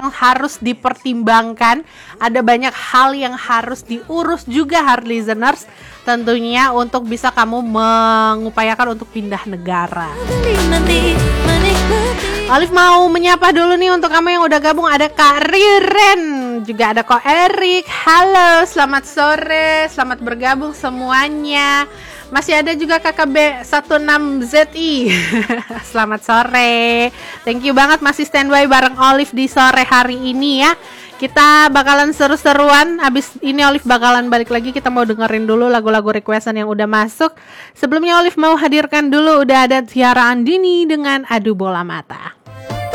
yang harus dipertimbangkan, ada banyak hal yang harus diurus juga hard listeners, tentunya untuk bisa kamu mengupayakan untuk pindah negara. Olive mau menyapa dulu nih untuk kamu yang udah gabung. Ada Kak Riren, juga ada Ko Erik. Halo, selamat sore, selamat bergabung semuanya. Masih ada juga KKB 16ZI. Selamat sore. Thank you banget masih standby bareng Olive di sore hari ini ya. Kita bakalan seru-seruan. Abis ini Olive bakalan balik lagi. Kita mau dengerin dulu lagu-lagu requestan yang udah masuk. Sebelumnya Olive mau hadirkan dulu, udah ada Tiara Andini dengan Adu Bola Mata.